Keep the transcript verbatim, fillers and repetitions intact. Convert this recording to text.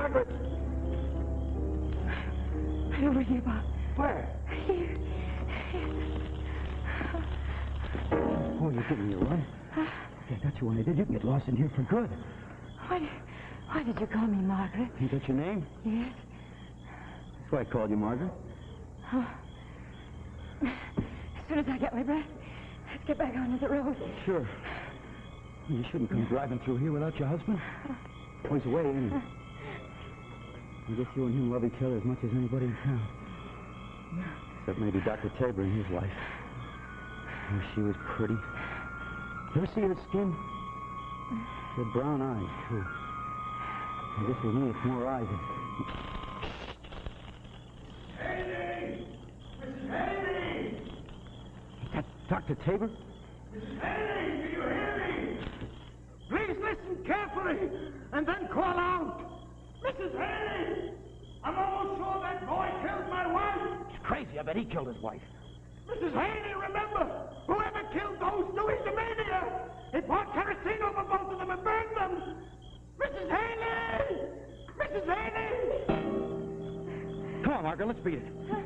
Margaret! Right over here, Bob. Where? Here. Oh, you're giving me a run? I got you when I did. You can get lost in here for good. Why, why did you call me Margaret? Is that your name? Yes. That's why I called you Margaret. Oh. As soon as I get my breath, let's get back onto the road. Sure. You shouldn't come driving through here without your husband. Oh, he's away, isn't he? I guess you and him love each other as much as anybody in town. Except maybe Doctor Tabor and his wife. Oh, she was pretty. You ever see her skin? She had brown eyes, too. I guess with me, it's more eyes. Haley! Missus Haley! That's Doctor Tabor? Missus Haley, do you hear me? Please listen carefully and then call out. Missus Haley! I'm almost sure that boy killed my wife. He's crazy. I bet he killed his wife. Missus Haley, remember, whoever killed those two is the maniac. It poured kerosene over both of them and burned them. Missus Haley! Missus Haley! Come on, Margaret, let's beat it.